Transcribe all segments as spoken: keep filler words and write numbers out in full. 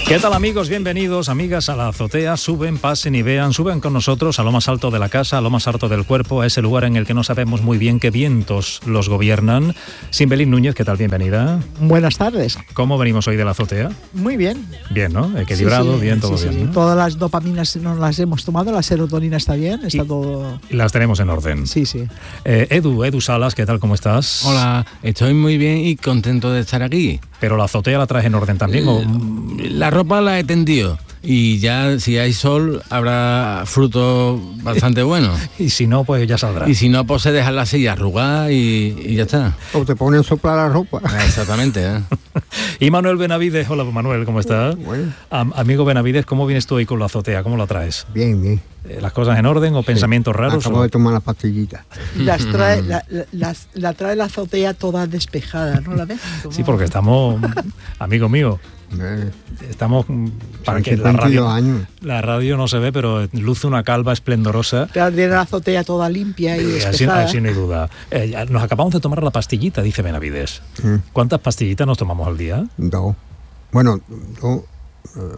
¿Qué tal, amigos? Bienvenidos, amigas, a la azotea. Suben, pasen y vean, suben con nosotros a lo más alto de la casa, a lo más alto del cuerpo, a ese lugar en el que no sabemos muy bien qué vientos los gobiernan. Simbelín Núñez, ¿qué tal? Bienvenida. Buenas tardes. ¿Cómo venimos hoy de la azotea? Muy bien. Bien, ¿no? Equilibrado, sí, sí, bien, todo sí, bien, sí. ¿no? Todas las dopaminas nos las hemos tomado, la serotonina está bien, está y, todo... Y las tenemos en orden. Sí, sí. Eh, Edu, Edu Salas, ¿qué tal? ¿Cómo estás? Hola, estoy muy bien y contento de estar aquí. ¿Pero la azotea la traes en orden también? ¿O? La ropa la he tendido y ya si hay sol habrá frutos bastante buenos. Y si no, pues ya saldrá. Y si no, pues se deja la silla arrugada y, y ya está. O te ponen a soplar la ropa. Exactamente, ¿eh? Y Manuel Benavides, hola Manuel, ¿cómo estás? Bueno. Am- amigo Benavides, ¿cómo vienes tú hoy con la azotea? ¿Cómo la traes? Bien, bien. Eh, ¿Las cosas en orden o sí. pensamientos raros? Acabo o... de tomar las pastillitas. Las trae, la, la, las, la trae la azotea toda despejada, ¿no la ves? Como... Sí, porque estamos, amigo mío, Eh, estamos para que la cincuenta y radio, dos años. la radio no se ve, pero luce una calva esplendorosa. Tiene la azotea toda limpia y Eh, así, despejada. así no hay duda. Eh, ya nos acabamos de tomar la pastillita, dice Benavides. Mm. ¿Cuántas pastillitas nos tomamos al día? Dos. Bueno, dos. Uh,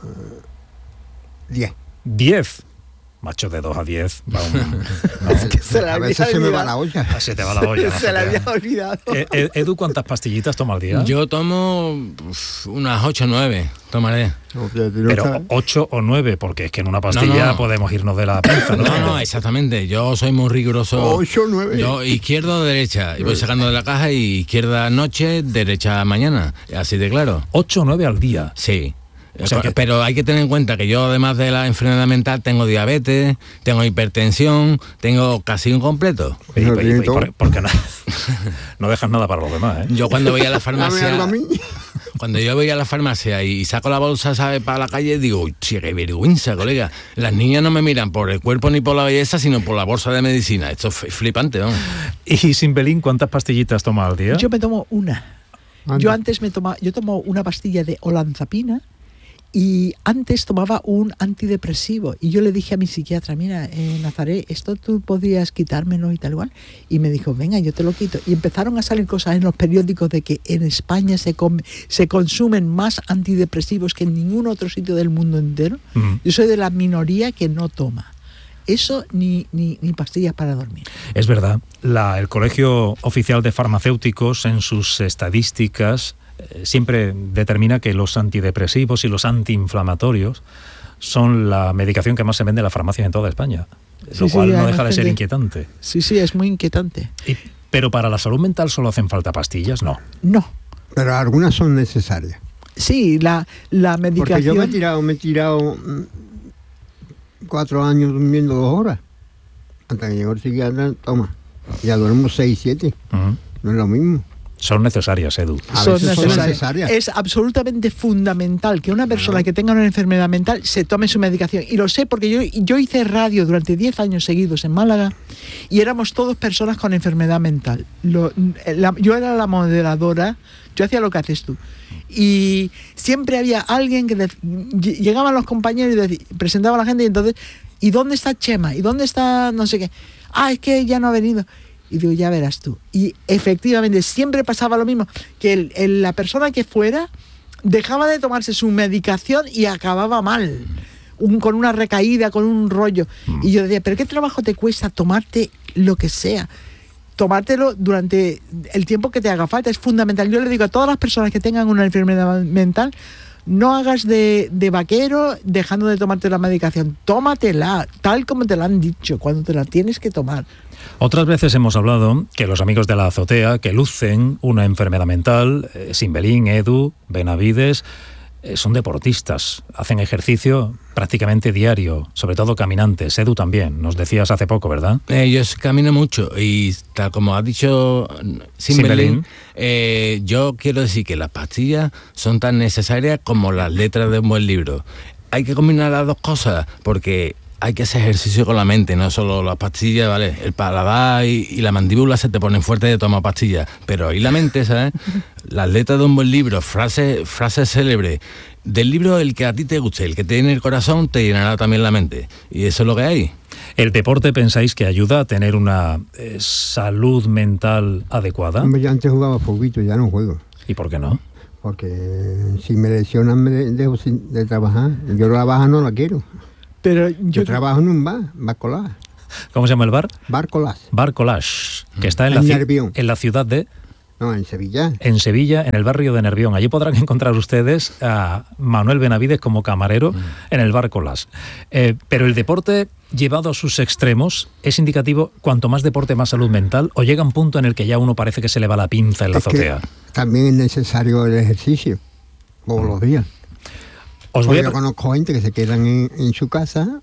diez. Diez. Macho, de dos a diez. Va un- no, Que se la A había veces se me va olvidado. la olla. se te va la olla. ¿no? Se la había olvidado. Eh, eh, Edu, ¿cuántas pastillitas toma al día? Yo tomo uf, unas ocho o nueve, tomaré. O sea, si no Pero está- ocho o nueve, porque es que en una pastilla No, no. podemos irnos de la pinza, ¿no? No, no, exactamente. Yo soy muy riguroso. Ocho, nueve. Yo izquierda o derecha. Y voy sacando de la caja y izquierda noche, derecha mañana. Así de claro. Ocho o nueve al día. Sí. O sea que- Pero hay que tener en cuenta que yo, además de la enfermedad mental, tengo diabetes, tengo hipertensión, tengo casi un completo. Y, No, y- y- tiene y- todo. por- porque no, no dejas nada para los demás, ¿eh? Yo cuando voy a la Dame algo farmacia, a mí. cuando yo voy a la farmacia y saco la bolsa, ¿sabes?, para la calle, digo, uy, qué vergüenza, colega. Las niñas no me miran por el cuerpo ni por la belleza, sino por la bolsa de medicina. Esto es flipante, ¿no? Y Simbelín, ¿cuántas pastillitas toma al día? Yo me tomo una. Anda. Yo antes me tomaba, yo tomo una pastilla de olanzapina y antes tomaba un antidepresivo y yo le dije a mi psiquiatra, mira, eh, Nazaret, esto tú podías quitármelo y tal igual, y me dijo, venga, yo te lo quito, y empezaron a salir cosas en los periódicos de que en España se come, se consumen más antidepresivos que en ningún otro sitio del mundo entero. Mm. Yo soy de la minoría que no toma eso ni, ni, ni pastillas para dormir. Es verdad, la, el Colegio Oficial de Farmacéuticos en sus estadísticas eh, siempre determina que los antidepresivos y los antiinflamatorios son la medicación que más se vende en las farmacias en toda España, Sí, lo sí, cual no además deja de ser de- inquietante. Sí, sí, es muy inquietante. Y- pero para la salud mental solo hacen falta pastillas, no. No. Pero algunas son necesarias. Sí, la, la medicación... Porque yo me he tirado, me he tirado mm, cuatro años durmiendo dos horas. Hasta que llegó el psiquiatra, toma. Ya duermo seis, siete. Ujú. No es lo mismo. Son necesarias, Edu. A son veces son necesarias. necesarias. Es absolutamente fundamental que una persona que tenga una enfermedad mental se tome su medicación. Y lo sé porque yo, yo hice radio durante diez años seguidos en Málaga y éramos todos personas con enfermedad mental. Lo- la- yo era la moderadora, yo hacía lo que haces tú. Y siempre había alguien que dec- ll- llegaban los compañeros y dec- presentaba a la gente y entonces, ¿y dónde está Chema? ¿Y dónde está no sé qué? Ah, es que ya no ha venido. Y digo, ya verás tú. Y efectivamente, siempre pasaba lo mismo, que el- el- la persona que fuera dejaba de tomarse su medicación y acababa mal, un- con una recaída, con un rollo. Y yo decía, ¿pero qué trabajo te cuesta tomarte lo que sea? Tomártelo durante el tiempo que te haga falta, es fundamental. Yo le digo a todas las personas que tengan una enfermedad mental, no hagas de, de vaquero dejando de tomarte la medicación, tómatela, tal como te la han dicho, cuando te la tienes que tomar. Otras veces hemos hablado que los amigos de la azotea que lucen una enfermedad mental, eh, Simbelín, Edu, Benavides, eh, son deportistas, hacen ejercicio prácticamente diario, sobre todo caminantes. Edu también, nos decías hace poco, ¿verdad? Eh, yo camino mucho y tal como ha dicho Simbelín. Simbelín, eh, yo quiero decir que las pastillas son tan necesarias como las letras de un buen libro. Hay que combinar las dos cosas porque hay que hacer ejercicio con la mente, no solo las pastillas, ¿vale? El paladar y, y la mandíbula se te ponen fuertes de tomar pastillas, pero ahí la mente, ¿sabes? Las letras de un buen libro, frases, frases célebres. Del libro el que a ti te guste, el que te llene el corazón, te llenará también la mente. Y eso es lo que hay. ¿El deporte pensáis que ayuda a tener una eh, salud mental adecuada? Hombre, yo antes jugaba poquito, ya no juego. ¿Y por qué no? porque si me lesionan me dejo sin, de trabajar. Yo la baja no la quiero. Pero yo, yo trabajo en un bar, Bar Collage. ¿Cómo se llama el bar? Bar Collage. Bar Collage, que está en, en, la, Nervión. en la ciudad de... No, en Sevilla. En Sevilla, en el barrio de Nervión. Allí podrán encontrar ustedes a Manuel Benavides como camarero mm. en el Bar Collage. Eh, pero el deporte llevado a sus extremos es indicativo, cuanto más deporte, más salud mental, o llega un punto en el que ya uno parece que se le va la pinza en la es azotea. También es necesario el ejercicio, todos mm. los días. Os voy a... Yo conozco gente que se quedan en, en su casa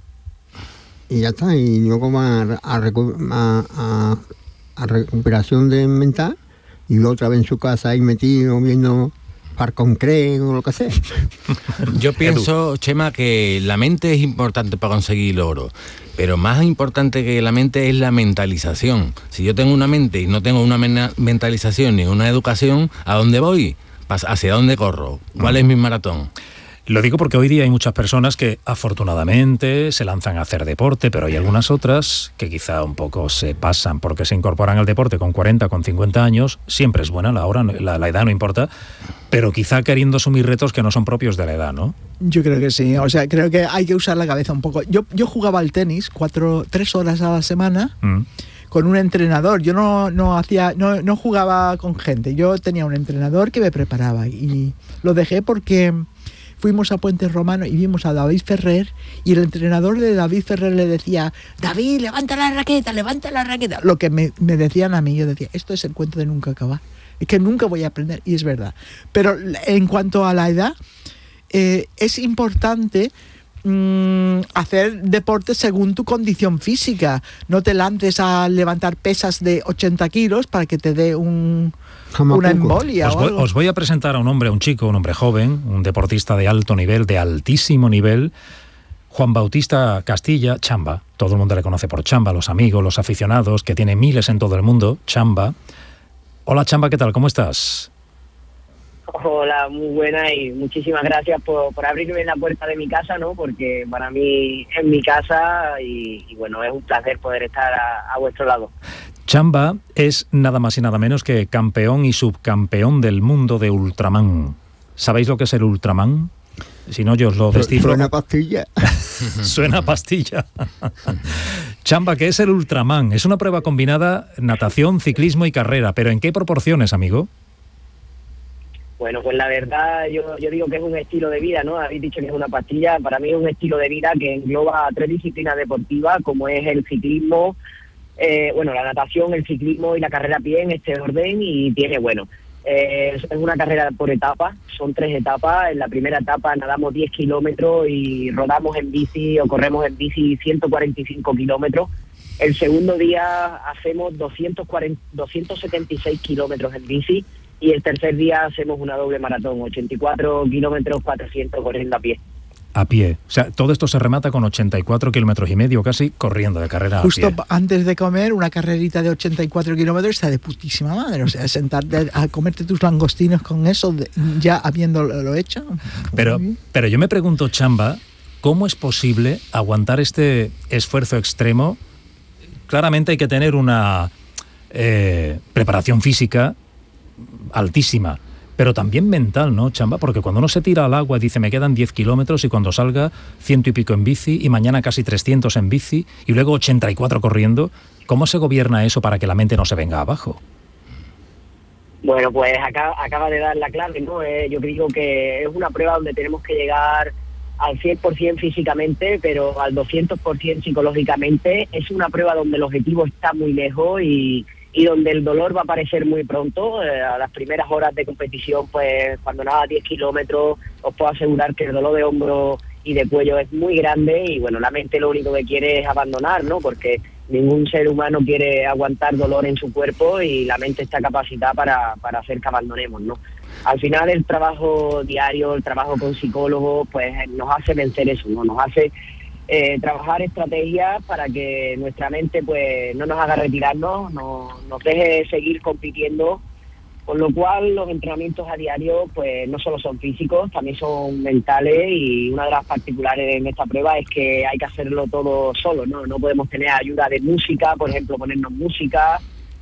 y ya está, y luego van a, a, a, a, a recuperación de mental, y otra vez en su casa ahí metido viendo Far Concret o lo que sea. Yo pienso, Chema, que la mente es importante para conseguir el oro, pero más importante que la mente es la mentalización. Si yo tengo una mente y no tengo una mentalización ni una educación, ¿a dónde voy? ¿Hacia dónde corro? ¿Cuál es mi maratón? Lo digo porque hoy día hay muchas personas que afortunadamente se lanzan a hacer deporte, pero hay algunas otras que quizá un poco se pasan porque se incorporan al deporte con cuarenta, con cincuenta años. Siempre es buena, la, hora, la, la edad no importa, pero quizá queriendo asumir retos que no son propios de la edad, ¿no? Yo creo que sí, o sea, creo que hay que usar la cabeza un poco. Yo, yo jugaba al tenis cuatro, tres horas a la semana. Mm. Con un entrenador. Yo no, no hacía, no, no jugaba con gente. Yo tenía un entrenador que me preparaba y lo dejé porque fuimos a Puente Romano y vimos a David Ferrer, y el entrenador de David Ferrer le decía: David, levanta la raqueta, levanta la raqueta. Lo que me, me decían a mí, yo decía, esto es el cuento de nunca acabar. Es que nunca voy a aprender, y es verdad. Pero en cuanto a la edad, eh, es importante mmm, hacer deporte según tu condición física. No te lances a levantar pesas de ochenta kilos para que te dé un... una embolia. Os voy, os voy a presentar a un hombre, a un chico, un hombre joven, un deportista de alto nivel, de altísimo nivel, Juan Bautista Castilla, Chamba. Todo el mundo le conoce por Chamba, los amigos, los aficionados, que tiene miles en todo el mundo, Chamba. Hola Chamba, ¿qué tal? ¿Cómo estás? Hola, muy buena, y muchísimas gracias por, por abrirme la puerta de mi casa, ¿no? Porque para mí es mi casa y, y bueno, es un placer poder estar a, a vuestro lado. Chamba es nada más y nada menos que campeón y subcampeón del mundo de Ultraman. ¿Sabéis lo que es el Ultraman? Si no, yo os lo descifro. Suena pastilla. Suena pastilla. Chamba, ¿qué es el Ultraman? Es una prueba combinada natación, ciclismo y carrera. ¿Pero en qué proporciones, amigo? Bueno, pues la verdad, yo, yo digo que es un estilo de vida, ¿no? Habéis dicho que es una pastilla. Para mí es un estilo de vida que engloba tres disciplinas deportivas, como es el ciclismo, Eh, bueno, la natación, el ciclismo y la carrera a pie en este orden, y tiene, bueno, eh, es una carrera por etapas, son tres etapas. En la primera etapa nadamos diez kilómetros y rodamos en bici o corremos en bici ciento cuarenta y cinco kilómetros. El segundo día hacemos doscientos cuarenta, doscientos setenta y seis kilómetros en bici, y el tercer día hacemos una doble maratón, ochenta y cuatro kilómetros, cuatrocientos corriendo a pie. A pie. O sea, todo esto se remata con ochenta y cuatro kilómetros y medio casi corriendo de carrera Justo a pie. Justo antes de comer, una carrerita de ochenta y cuatro kilómetros está de putísima madre. O sea, sentarte a comerte tus langostinos con eso, ya habiéndolo hecho. Pero, pero yo me pregunto, Chamba, ¿cómo es posible aguantar este esfuerzo extremo? Claramente hay que tener una eh, preparación física altísima, pero también mental, ¿no, Chamba? Porque cuando uno se tira al agua y dice, me quedan diez kilómetros, y cuando salga ciento y pico en bici, y mañana casi trescientos en bici, y luego ochenta y cuatro corriendo, ¿cómo se gobierna eso para que la mente no se venga abajo? Bueno, pues acaba, acaba de dar la clave, ¿no? Eh, yo creo que es una prueba donde tenemos que llegar al cien por ciento físicamente, pero al doscientos por ciento psicológicamente. Es una prueba donde el objetivo está muy lejos y... y donde el dolor va a aparecer muy pronto. Eh, a las primeras horas de competición, pues cuando nada diez kilómetros, os puedo asegurar que el dolor de hombro y de cuello es muy grande, y bueno, la mente lo único que quiere es abandonar, ¿no? Porque ningún ser humano quiere aguantar dolor en su cuerpo, y la mente está capacitada para, para hacer que abandonemos, ¿no? Al final el trabajo diario, el trabajo con psicólogos, pues nos hace vencer eso, ¿no? Nos hace Eh, trabajar estrategias para que nuestra mente pues no nos haga retirarnos, no, nos deje seguir compitiendo, con lo cual los entrenamientos a diario pues no solo son físicos, también son mentales, y una de las particulares en esta prueba es que hay que hacerlo todo solo, no, no podemos tener ayuda de música, por ejemplo, ponernos música,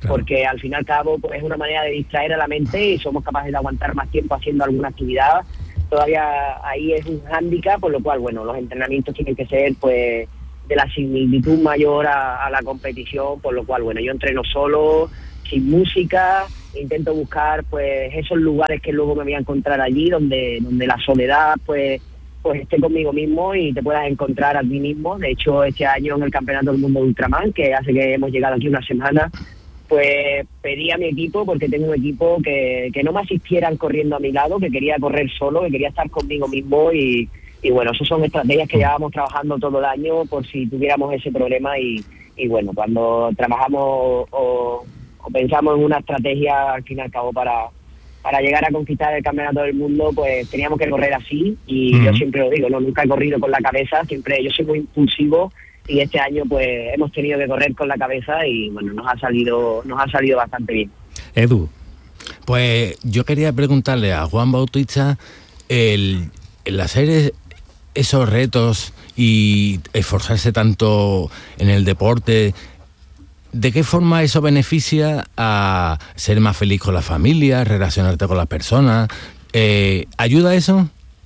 Claro. Porque al fin y al cabo pues es una manera de distraer a la mente y somos capaces de aguantar más tiempo haciendo alguna actividad. Todavía ahí es un hándicap, por lo cual, bueno, los entrenamientos tienen que ser pues de la similitud mayor a, a la competición, por lo cual, bueno, yo entreno solo, sin música, intento buscar pues esos lugares que luego me voy a encontrar allí, donde donde la soledad pues pues esté conmigo mismo y te puedas encontrar a ti mismo. De hecho, este año en el Campeonato del Mundo de Ultraman, que hace que hemos llegado aquí una semana, pues pedí a mi equipo, porque tengo un equipo que, que no me asistieran corriendo a mi lado, que quería correr solo, que quería estar conmigo mismo y, y bueno, esas son estrategias que llevábamos trabajando todo el año por si tuviéramos ese problema y, y bueno, cuando trabajamos o, o pensamos en una estrategia al fin y al cabo para, para llegar a conquistar el Campeonato del Mundo, pues teníamos que correr así y uh-huh. yo siempre lo digo, no nunca he corrido con la cabeza, siempre yo soy muy impulsivo. Y este año pues hemos tenido que correr con la cabeza y bueno, nos ha salido nos ha salido bastante bien. Edu. Pues yo quería preguntarle a Juan Bautista el, el hacer esos retos y esforzarse tanto en el deporte, ¿de qué forma eso beneficia a ser más feliz con la familia, relacionarte con las personas? Eh, ¿Ayuda eso?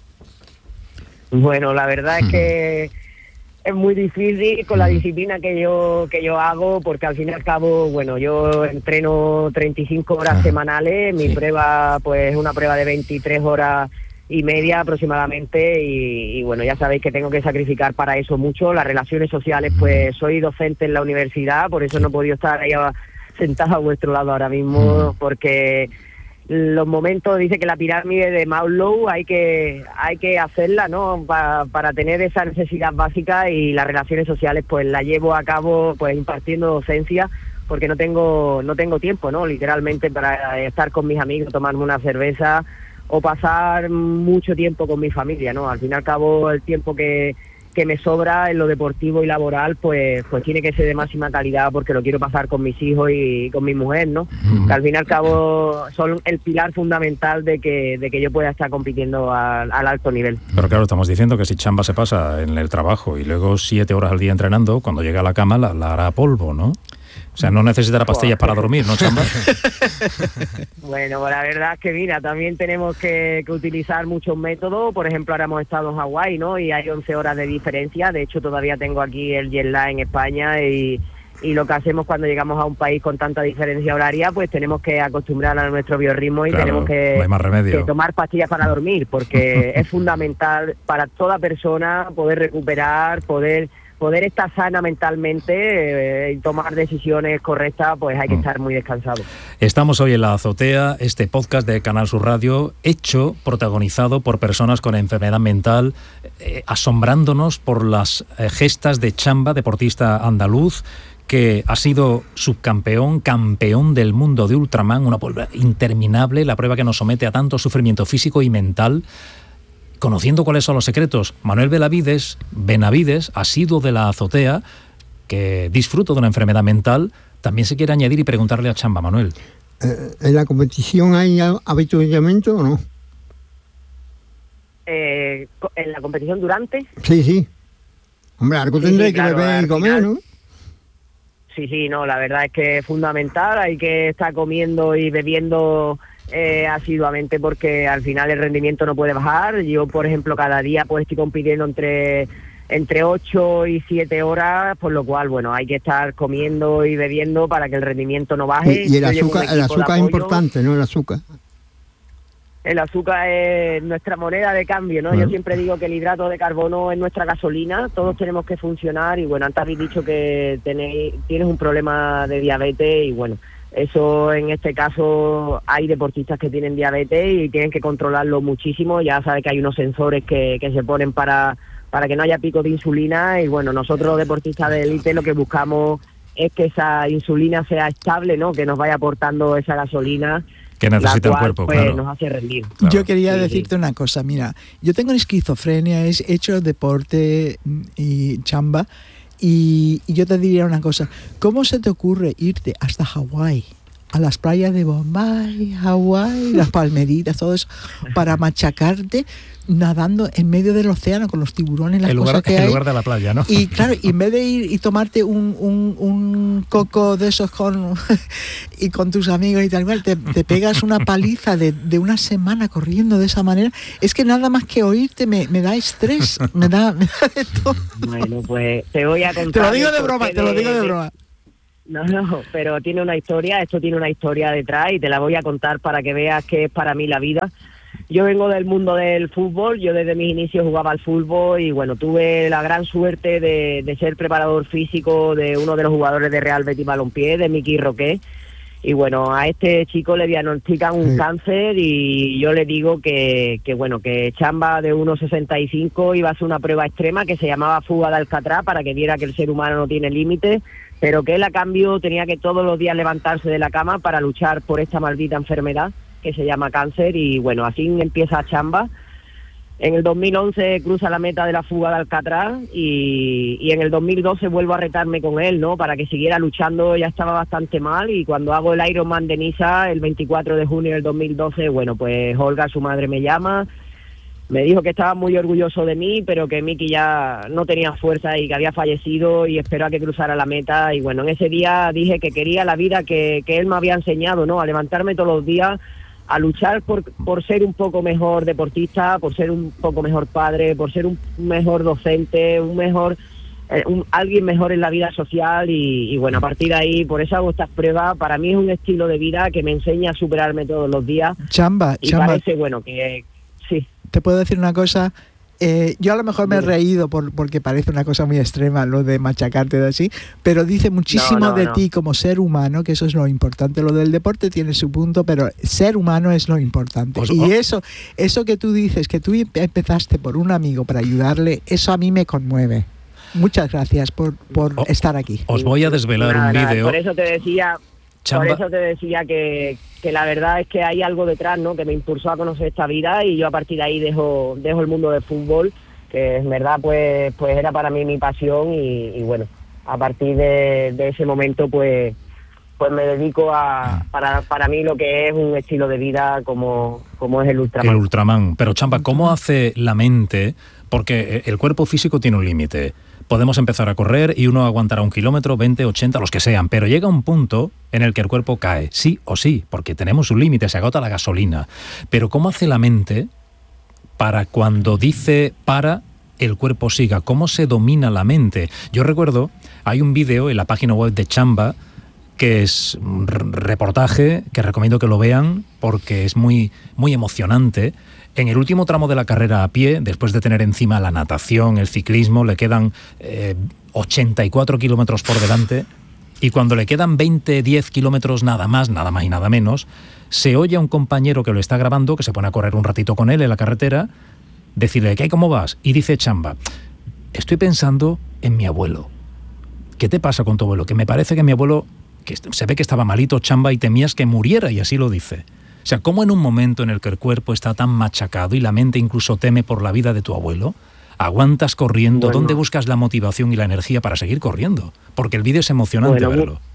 Bueno, la verdad es que es muy difícil con la disciplina que yo que yo hago, porque al fin y al cabo, bueno, yo entreno treinta y cinco horas ah, semanales, mi sí. prueba pues es una prueba de veintitrés horas y media aproximadamente y, y bueno, ya sabéis que tengo que sacrificar para eso mucho. Las relaciones sociales, pues soy docente en la universidad, por eso no he podido estar ahí sentado a vuestro lado ahora mismo, porque los momentos, dice que la pirámide de Maslow hay que hay que hacerla, ¿no? Pa, para tener esa necesidad básica, y las relaciones sociales pues la llevo a cabo pues impartiendo docencia, porque no tengo no tengo tiempo, ¿no? Literalmente para estar con mis amigos, tomarme una cerveza o pasar mucho tiempo con mi familia, ¿no? Al fin y al cabo el tiempo que que me sobra en lo deportivo y laboral, pues pues tiene que ser de máxima calidad, porque lo quiero pasar con mis hijos y con mi mujer, ¿no? Uh-huh. Que al fin y al cabo son el pilar fundamental de que de que yo pueda estar compitiendo al, al alto nivel. Pero claro, estamos diciendo que si Chamba se pasa en el trabajo y luego siete horas al día entrenando, cuando llega a la cama la, la hará polvo, ¿no? O sea, no necesitará pastillas para dormir, ¿no, Chamba? Bueno, la verdad es que mira, también tenemos que, que utilizar muchos métodos. Por ejemplo, ahora hemos estado en Hawái, ¿no? Y hay once horas de diferencia. De hecho, todavía tengo aquí el jet lag en España y, y lo que hacemos cuando llegamos a un país con tanta diferencia horaria, pues tenemos que acostumbrar a nuestro biorritmo y claro, tenemos que, no hay más remedio. que tomar pastillas para dormir, porque es fundamental para toda persona poder recuperar, poder... poder estar sana mentalmente y eh, tomar decisiones correctas, pues hay que estar muy descansado. Estamos hoy en La Azotea, este podcast de Canal Sur Radio, hecho, protagonizado por personas con enfermedad mental, eh, asombrándonos por las eh, gestas de Chamba, deportista andaluz, que ha sido subcampeón, campeón del mundo de Ultraman, una prueba interminable, la prueba que nos somete a tanto sufrimiento físico y mental. Conociendo cuáles son los secretos, Manuel Benavides, Benavides, asiduo de La Azotea, que disfruto de una enfermedad mental, también se quiere añadir y preguntarle a Chamba, Manuel. Eh, ¿En la competición hay avituallamiento o no? Eh, ¿En la competición durante? Sí, sí. Hombre, algo sí, tendré sí, claro, que beber y comer, ¿no? Sí, sí, no, la verdad es que es fundamental, hay que estar comiendo y bebiendo Eh, asiduamente, porque al final el rendimiento no puede bajar. Yo, por ejemplo, cada día pues estoy compitiendo entre entre ocho y siete horas, por lo cual, bueno, hay que estar comiendo y bebiendo para que el rendimiento no baje. Y, y el azúcar, el azúcar es importante, ¿no? El azúcar. El azúcar es nuestra moneda de cambio, ¿no? Bueno. Yo siempre digo que el hidrato de carbono es nuestra gasolina, todos tenemos que funcionar y, bueno, antes habéis dicho que tenéis, tienes un problema de diabetes y, bueno, eso en este caso hay deportistas que tienen diabetes y tienen que controlarlo muchísimo. Ya sabes que hay unos sensores que, que se ponen para, para que no haya pico de insulina y bueno, nosotros los deportistas de élite lo que buscamos es que esa insulina sea estable, ¿no? Que nos vaya aportando esa gasolina que necesita cual, el cuerpo, pues, claro. nos hace rendir. Claro. Yo quería sí, decirte sí. una cosa, mira, yo tengo esquizofrenia, he hecho deporte y Chamba. Y, y yo te diría una cosa, ¿cómo se te ocurre irte hasta Hawái a las playas de Bombay, Hawái, las palmeritas, todo eso, para machacarte nadando en medio del océano con los tiburones, las el cosas lugar, que el hay. lugar de la playa, ¿no? Y claro, y en vez de ir y tomarte un, un, un coco de esos con y con tus amigos y tal cual, te, te pegas una paliza de, de una semana corriendo de esa manera. Es que nada más que oírte me, me da estrés, me da, me da de todo. Bueno, pues te voy a contar. Te lo digo de esto broma, que te lo digo de broma. No, no, pero tiene una historia, esto tiene una historia detrás y te la voy a contar para que veas que es para mí la vida. Yo vengo del mundo del fútbol, yo desde mis inicios jugaba al fútbol y bueno, tuve la gran suerte de, de ser preparador físico de uno de los jugadores de Real Betis Balompié, de Miki Roque. Y bueno, a este chico le diagnostican un sí. cáncer y yo le digo que, que bueno, que Chamba de uno sesenta y cinco iba a hacer una prueba extrema que se llamaba fuga de Alcatraz para que viera que el ser humano no tiene límites, pero que él a cambio tenía que todos los días levantarse de la cama para luchar por esta maldita enfermedad que se llama cáncer. Y bueno, así empieza Chamba. En el dos mil once cruza la meta de la fuga de Alcatraz y, y en el dos mil doce vuelvo a retarme con él, ¿no? Para que siguiera luchando. Ya estaba bastante mal y cuando hago el Ironman de Niza el veinticuatro de junio del dos mil doce, bueno, pues Olga, su madre, me llama, me dijo que estaba muy orgulloso de mí, pero que Miki ya no tenía fuerza y que había fallecido y esperó a que cruzara la meta. Y bueno, en ese día dije que quería la vida que, que él me había enseñado, ¿no? A levantarme todos los días, a luchar por, por ser un poco mejor deportista, por ser un poco mejor padre, por ser un mejor docente, un mejor eh, un, alguien mejor en la vida social y, y bueno, a partir de ahí, por eso hago estas pruebas. Para mí es un estilo de vida que me enseña a superarme todos los días. Chamba, y Chamba, parece, bueno, que sí. Te puedo decir una cosa. Eh, yo a lo mejor me he reído por, porque parece una cosa muy extrema lo de machacarte de así, pero dice muchísimo no, no, de no. ti como ser humano, que eso es lo importante. Lo del deporte tiene su punto, pero ser humano es lo importante. Pues, y oh. eso eso que tú dices, que tú empezaste por un amigo para ayudarle, eso a mí me conmueve. Muchas gracias por, por oh, estar aquí. Os voy a desvelar nada, un vídeo. Por eso te decía... Chamba. Por eso te decía que, que la verdad es que hay algo detrás, ¿no? Que me impulsó a conocer esta vida y yo a partir de ahí dejo dejo el mundo del fútbol, que en verdad pues pues era para mí mi pasión y, y bueno, a partir de, de ese momento pues pues me dedico a para para mí lo que es un estilo de vida como como es el Ultraman. El Ultraman. Pero Chamba, ¿cómo hace la mente? Porque el cuerpo físico tiene un límite. Podemos empezar a correr y uno aguantará un kilómetro, veinte, ochenta, los que sean, pero llega un punto en el que el cuerpo cae, sí o sí, porque tenemos un límite, se agota la gasolina. Pero ¿cómo hace la mente para cuando dice para, el cuerpo siga? ¿Cómo se domina la mente? Yo recuerdo, hay un vídeo en la página web de Chamba, que es un reportaje que recomiendo que lo vean porque es muy, muy emocionante. En el último tramo de la carrera a pie, después de tener encima la natación, el ciclismo, le quedan eh, ochenta y cuatro kilómetros por delante y cuando le quedan veinte, diez kilómetros nada más, nada más y nada menos, se oye a un compañero que lo está grabando, que se pone a correr un ratito con él en la carretera, decirle, ¿qué? ¿Cómo vas? Y dice Chamba, estoy pensando en mi abuelo. ¿Qué te pasa con tu abuelo? Que me parece que mi abuelo, que se ve que estaba malito, Chamba, y temías que muriera, y así lo dice. O sea, ¿cómo en un momento en el que el cuerpo está tan machacado y la mente incluso teme por la vida de tu abuelo, aguantas corriendo? Bueno. ¿Dónde buscas la motivación y la energía para seguir corriendo? Porque el vídeo es emocionante bueno, verlo.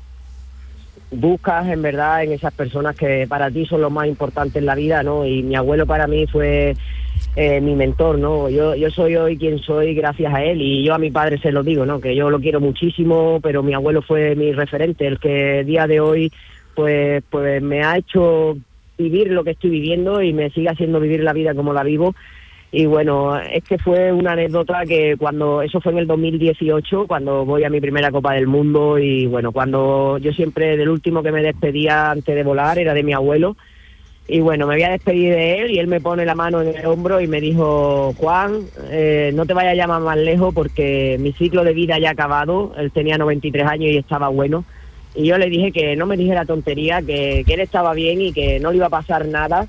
Buscas en verdad en esas personas que para ti son lo más importante en la vida, ¿no? Y mi abuelo para mí fue eh, mi mentor, ¿no? Yo, yo soy hoy quien soy gracias a él y yo a mi padre se lo digo, ¿no? Que yo lo quiero muchísimo, pero mi abuelo fue mi referente, el que día de hoy pues, pues me ha hecho vivir lo que estoy viviendo y me sigue haciendo vivir la vida como la vivo. Y bueno, es que fue una anécdota que cuando, eso fue en el dos mil dieciocho, cuando voy a mi primera Copa del Mundo y bueno, cuando yo siempre del último que me despedía antes de volar era de mi abuelo y bueno, me voy a despedir de él y él me pone la mano en el hombro y me dijo, Juan, eh, no te vayas a llamar más lejos porque mi ciclo de vida ya ha acabado. Él tenía noventa y tres años y estaba bueno. Y yo le dije que no me dijera tontería, que, que él estaba bien y que no le iba a pasar nada.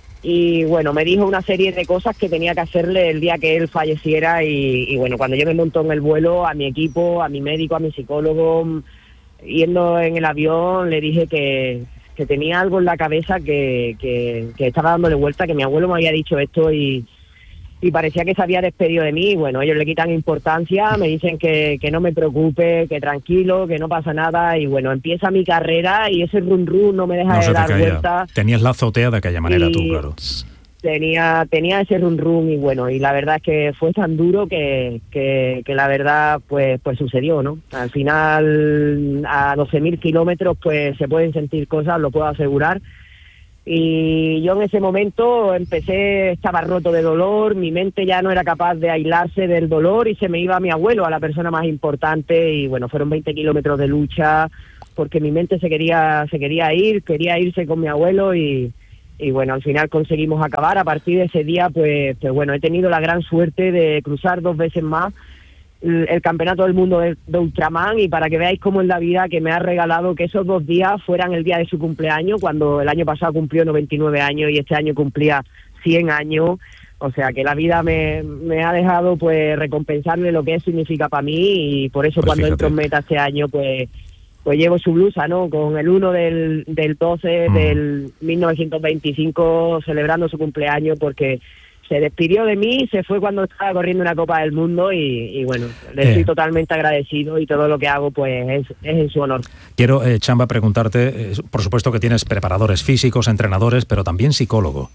Y bueno, me dijo una serie de cosas que tenía que hacerle el día que él falleciera. Y, y bueno, cuando yo me montó en el vuelo, a mi equipo, a mi médico, a mi psicólogo, yendo en el avión, le dije que, que tenía algo en la cabeza que, que, que estaba dándole vuelta, que mi abuelo me había dicho esto y... y parecía que se había despedido de mí. Bueno, ellos le quitan importancia, me dicen que, que no me preocupe, que tranquilo, que no pasa nada, y bueno, empieza mi carrera y ese run run no me deja No de se te dar caía. vueltas. Tenías la azotea de aquella manera Y- tú, claro. Tenía, tenía ese run run y bueno, y la verdad es que fue tan duro que, que, que la verdad pues pues sucedió, ¿no? Al final a doce mil kilómetros pues se pueden sentir cosas, lo puedo asegurar. Y yo en ese momento empecé, estaba roto de dolor, mi mente ya no era capaz de aislarse del dolor y se me iba a mi abuelo, a la persona más importante, y bueno, fueron veinte kilómetros de lucha porque mi mente se quería, se quería ir, quería irse con mi abuelo y... Y bueno, al final conseguimos acabar. A partir de ese día, pues, pues bueno, he tenido la gran suerte de cruzar dos veces más el, el campeonato del mundo de, de Ultraman, y para que veáis cómo es la vida que me ha regalado que esos dos días fueran el día de su cumpleaños, cuando el año pasado cumplió noventa y nueve años y este año cumplía cien años. O sea que la vida me, me ha dejado pues recompensarle lo que eso significa para mí, y por eso Pues cuando fíjate. entro en meta este año, pues pues llevo su blusa, ¿no? Con el uno del, del doce Mm. del mil novecientos veinticinco, celebrando su cumpleaños, porque se despidió de mí, se fue cuando estaba corriendo una Copa del Mundo, y, y bueno, le Eh. estoy totalmente agradecido, y todo lo que hago pues es, es en su honor. Quiero, eh, Chamba, preguntarte, eh, por supuesto que tienes preparadores físicos, entrenadores, pero también psicólogo.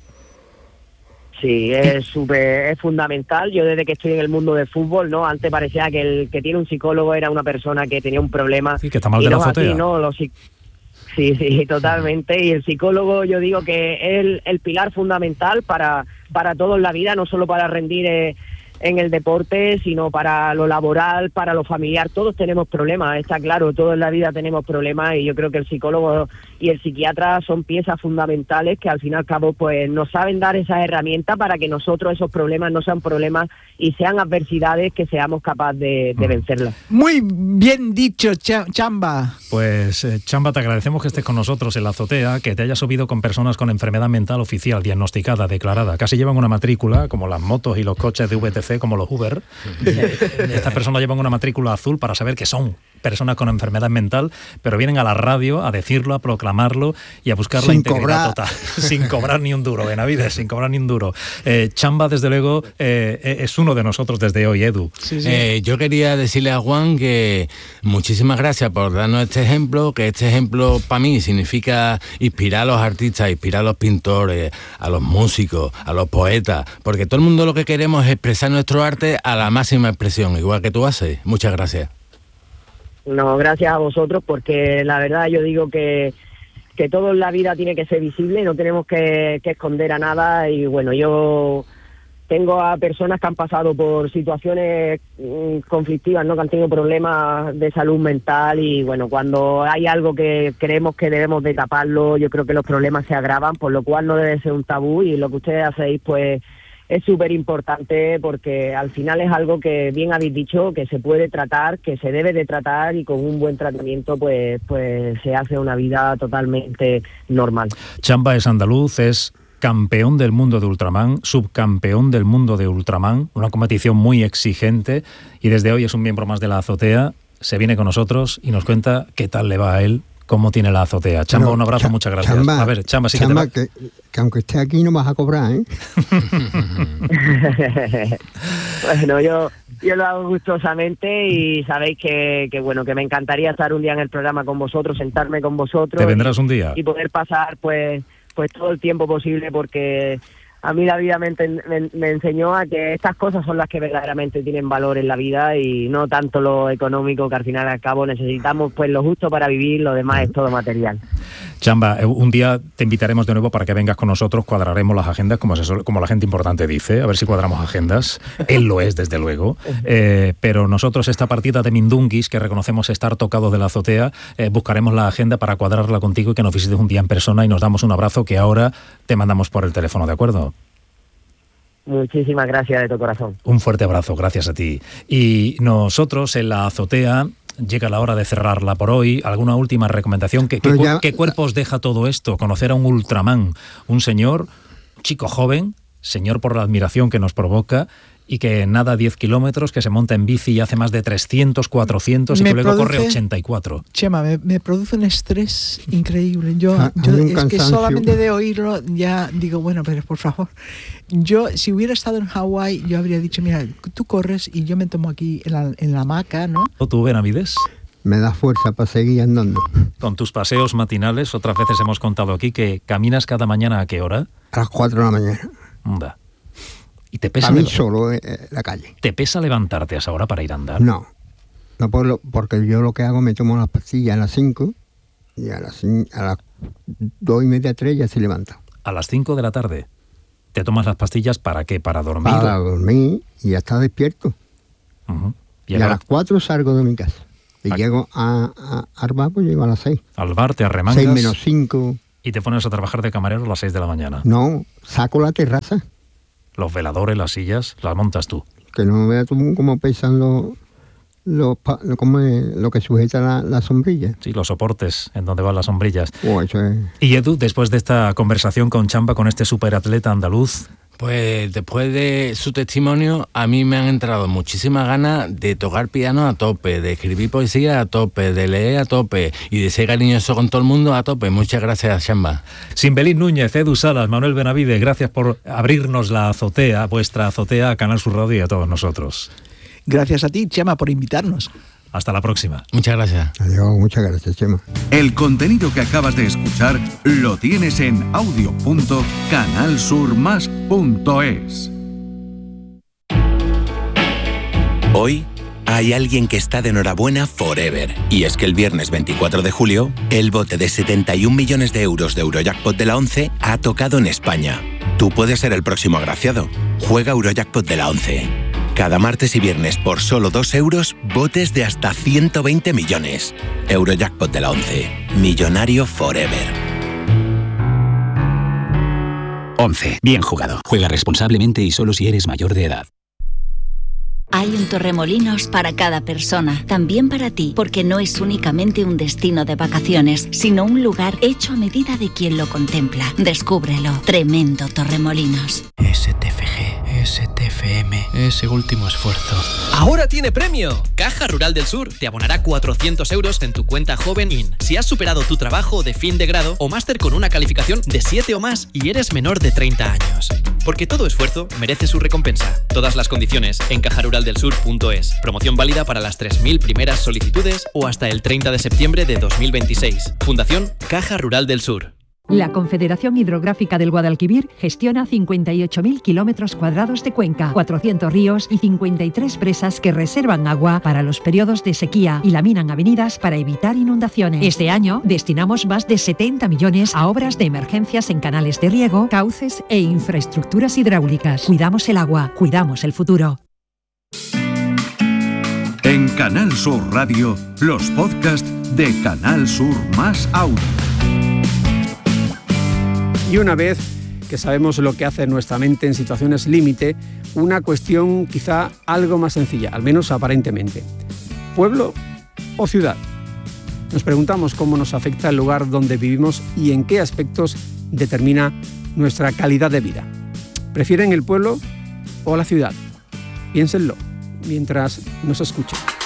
Sí, es súper, es fundamental. Yo desde que estoy en el mundo del fútbol, ¿no? Antes parecía que el que tiene un psicólogo era una persona que tenía un problema. Sí, que está mal y de la no es azotea. así, ¿no? Los psic- sí, sí, totalmente. Y el psicólogo, yo digo que es el, el pilar fundamental para, para todo en la vida, no solo para rendir eh, en el deporte, sino para lo laboral, para lo familiar. Todos tenemos problemas, está claro, todos en la vida tenemos problemas, y yo creo que el psicólogo y el psiquiatra son piezas fundamentales que al fin y al cabo pues nos saben dar esas herramientas para que nosotros esos problemas no sean problemas y sean adversidades que seamos capaces de, de Mm. vencerlas. Muy bien dicho, Cha- Chamba. Pues, eh, Chamba, te agradecemos que estés con nosotros en la azotea, que te hayas subido con personas con enfermedad mental oficial, diagnosticada, declarada. Casi llevan una matrícula, como las motos y los coches de V T C, como los Uber. Estas personas llevan una matrícula azul para saber que son personas con enfermedad mental, pero vienen a la radio a decirlo, a proclamarlo y a buscar la Sin integridad cobrar. total. Sin cobrar ni un duro, Benavides, sin cobrar ni un duro. Eh, Chamba, desde luego, eh, es uno de nosotros desde hoy, Edu. Sí, sí. Eh, yo quería decirle a Juan que muchísimas gracias por darnos este ejemplo, que este ejemplo para mí significa inspirar a los artistas, inspirar a los pintores, a los músicos, a los poetas, porque todo el mundo lo que queremos es expresar nuestro arte a la máxima expresión, igual que tú haces. Muchas gracias. No, gracias a vosotros, porque la verdad yo digo que, que todo en la vida tiene que ser visible, no tenemos que, que esconder a nada. Y bueno, yo tengo a personas que han pasado por situaciones mm, conflictivas, ¿no? Que han tenido problemas de salud mental, y bueno, cuando hay algo que creemos que debemos de taparlo, yo creo que los problemas se agravan, por lo cual no debe ser un tabú, y lo que ustedes hacéis pues es súper importante, porque al final es algo que bien habéis dicho, que se puede tratar, que se debe de tratar, y con un buen tratamiento pues pues se hace una vida totalmente normal. Chamba es andaluz, es campeón del mundo de Ultraman, subcampeón del mundo de Ultraman, una competición muy exigente, y desde hoy es un miembro más de la azotea. Se viene con nosotros y nos cuenta qué tal le va a él, cómo tiene la azotea. Chamba, Pero, un abrazo, Cha- muchas gracias. Chamba, a ver, Chamba, sí Chamba, que te va... que, que aunque esté aquí no vas a cobrar, ¿eh? Bueno, yo yo lo hago gustosamente, y sabéis que, que bueno, que me encantaría estar un día en el programa con vosotros, sentarme con vosotros. Te vendrás un día. Y poder pasar pues pues todo el tiempo posible, porque a mí la vida me, enten- me, me enseñó a que estas cosas son las que verdaderamente tienen valor en la vida, y no tanto lo económico, que al final y al cabo necesitamos pues lo justo para vivir, lo demás es todo material. Chamba, eh, un día te invitaremos de nuevo para que vengas con nosotros, cuadraremos las agendas, como, se suele- como la gente importante dice, a ver si cuadramos agendas. Él lo es, desde luego. Eh, pero nosotros esta partida de Mindunguis, que reconocemos estar tocados de la azotea, eh, buscaremos la agenda para cuadrarla contigo y que nos visites un día en persona y nos damos un abrazo que ahora te mandamos por el teléfono, ¿de acuerdo? Muchísimas gracias de todo corazón. Un fuerte abrazo, gracias a ti. Y nosotros en la azotea... Llega la hora de cerrarla por hoy. ¿Alguna última recomendación? ¿Qué, qué, Pero cu- ya- qué cuerpo os deja todo esto? Conocer a un Ultraman, un señor, un chico joven, señor por la admiración que nos provoca y que nada diez kilómetros, que se monta en bici y hace más de trescientos, cuatrocientos y que luego corre ochenta y cuatro. Chema, me, me produce un estrés increíble. Yo, Ah, yo hay un es cansancio. que solamente de oírlo ya digo, bueno, pero por favor. Yo, si hubiera estado en Hawái, yo habría dicho, mira, tú corres y yo me tomo aquí en la, en la hamaca, ¿no? ¿Tú, Benavides? Me da fuerza para seguir andando. Con tus paseos matinales, otras veces hemos contado aquí que caminas cada mañana, ¿a qué hora? A las cuatro de la mañana. Anda. ¿Y te pesa, A mí leva- solo eh, eh, la calle. ¿Te pesa levantarte a esa hora para ir a andar? No. No por lo- porque yo lo que hago, me tomo las pastillas a las cinco y a las, cin- a las dos y media, tres ya se levanta. A las cinco de la tarde. ¿Te tomas las pastillas para qué? ¿Para dormir? Para dormir y ya está despierto. Ujú. Y, Y a ahora, las cuatro salgo de mi casa. Y Ah. llego a, a Arba, pues llego a las seis. al bar te arremangas Seis menos cinco. y te pones a trabajar de camarero a las seis de la mañana. No, saco la terraza. Los veladores, las sillas, las montas tú. Que no veas tú cómo pesan los, los, pa- lo- cómo es, lo que sujeta la, la sombrilla. Sí, los soportes en donde van las sombrillas. Oh, eso es. Y Edu, después de esta conversación con Chamba, con este superatleta andaluz, Pues después de su testimonio, a mí me han entrado muchísimas ganas de tocar piano a tope, de escribir poesía a tope, de leer a tope y de ser cariñoso con todo el mundo a tope. Muchas gracias, Chamba. Simbelín Núñez, Edu Salas, Manuel Benavides, gracias por abrirnos la azotea, vuestra azotea, a Canal Sur Radio y a todos nosotros. Gracias a ti, Chema, por invitarnos. Hasta la próxima. Muchas gracias. Adiós, muchas gracias, Chema. El contenido que acabas de escuchar lo tienes en audio punto canal sur más punto es. Hoy hay alguien que está de enhorabuena forever. Y es que el viernes veinticuatro de julio, el bote de setenta y un millones de euros de Eurojackpot de la ONCE ha tocado en España. Tú puedes ser el próximo agraciado. Juega Eurojackpot de la ONCE. Cada martes y viernes por solo dos euros, botes de hasta ciento veinte millones. Eurojackpot de la ONCE. Millonario forever. once. Bien jugado. Juega responsablemente y solo si eres mayor de edad. Hay un Torremolinos para cada persona, también para ti, porque no es únicamente un destino de vacaciones, sino un lugar hecho a medida de quien lo contempla. Descúbrelo. Tremendo Torremolinos. S T F G, S T F M, ese último esfuerzo. ¡Ahora tiene premio! Caja Rural del Sur te abonará cuatrocientos euros en tu cuenta Joven In si has superado tu trabajo de fin de grado o máster con una calificación de siete o más y eres menor de treinta años. Porque todo esfuerzo merece su recompensa. Todas las condiciones en caja rural del sur punto es. Promoción válida para las tres mil primeras solicitudes o hasta el treinta de septiembre de dos mil veintiséis. Fundación Caja Rural del Sur. La Confederación Hidrográfica del Guadalquivir gestiona cincuenta y ocho mil kilómetros cuadrados de cuenca, cuatrocientos ríos y cincuenta y tres presas que reservan agua para los periodos de sequía y laminan avenidas para evitar inundaciones. Este año destinamos más de setenta millones a obras de emergencias en canales de riego, cauces e infraestructuras hidráulicas. Cuidamos el agua, cuidamos el futuro. En Canal Sur Radio, los podcasts de Canal Sur más Audio. Y una vez que sabemos lo que hace nuestra mente en situaciones límite, una cuestión quizá algo más sencilla, al menos aparentemente. ¿Pueblo o ciudad? Nos preguntamos cómo nos afecta el lugar donde vivimos y en qué aspectos determina nuestra calidad de vida. ¿Prefieren el pueblo o la ciudad? Piénsenlo mientras nos escuchan.